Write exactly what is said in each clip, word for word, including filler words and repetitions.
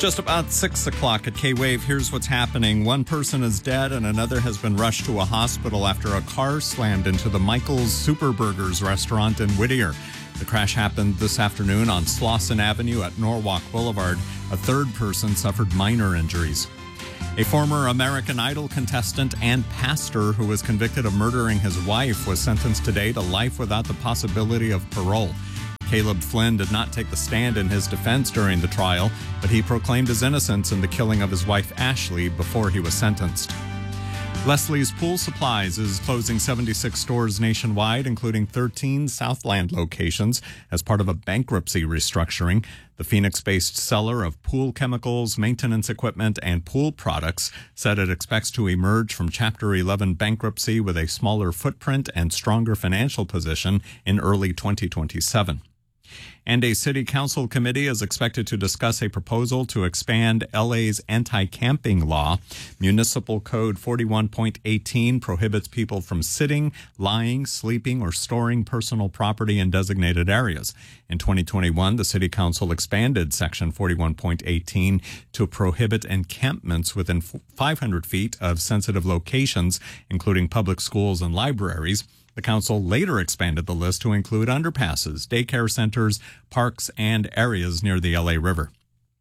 Just about six o'clock at K-Wave. Here's what's happening. One person is dead and another has been rushed to a hospital after a car slammed into the Michael's Superburgers restaurant in Whittier. The crash happened this afternoon on Slauson Avenue at Norwalk Boulevard. A third person suffered minor injuries. A former American Idol contestant and pastor who was convicted of murdering his wife was sentenced today to life without the possibility of parole. Caleb Flynn did not take the stand in his defense during the trial, but he proclaimed his innocence in the killing of his wife Ashley before he was sentenced. Leslie's Pool Supplies is closing seventy-six stores nationwide, including thirteen Southland locations, as part of a bankruptcy restructuring. The Phoenix-based seller of pool chemicals, maintenance equipment, and pool products said it expects to emerge from Chapter eleven bankruptcy with a smaller footprint and stronger financial position in early twenty twenty-seven. And a city council committee is expected to discuss a proposal to expand L A's anti-camping law. Municipal Code forty-one point eighteen prohibits people from sitting, lying, sleeping, or storing personal property in designated areas. In twenty twenty-one, the city council expanded Section forty-one point eighteen to prohibit encampments within five hundred feet of sensitive locations, including public schools and libraries. The council later expanded the list to include underpasses, daycare centers, parks, and areas near the L A River.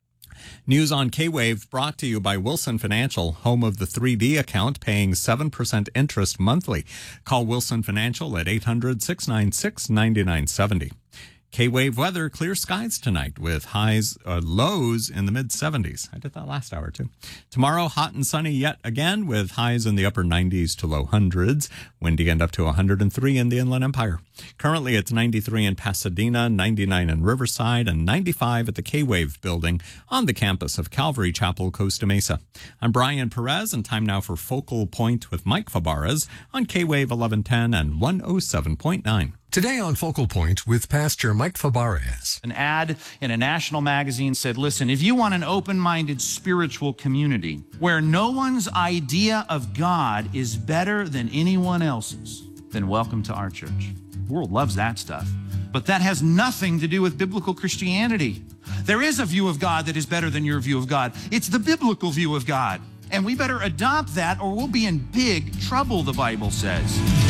News on K-Wave brought to you by Wilson Financial, home of the three D account, paying seven percent interest monthly. Call Wilson Financial at eight hundred, six nine six, nine nine seven zero. K-Wave weather, clear skies tonight with highs, uh, lows in the mid seventies. I did that last hour too. Tomorrow, hot and sunny yet again with highs in the upper nineties to low hundreds. Windy and up to one hundred three in the Inland Empire. Currently, it's ninety-three in Pasadena, ninety-nine in Riverside, and ninety-five at the K-Wave building on the campus of Calvary Chapel, Costa Mesa. I'm Brian Perez, and time now for Focal Point with Mike Fabarez on K-Wave eleven ten and one oh seven point nine. Today on Focal Point with Pastor Mike Fabarez. An ad in a national magazine said, listen, if you want an open-minded spiritual community where no one's idea of God is better than anyone else's, then welcome to our church. The world loves that stuff. But that has nothing to do with biblical Christianity. There is a view of God that is better than your view of God. It's the biblical view of God. And we better adopt that or we'll be in big trouble, the Bible says.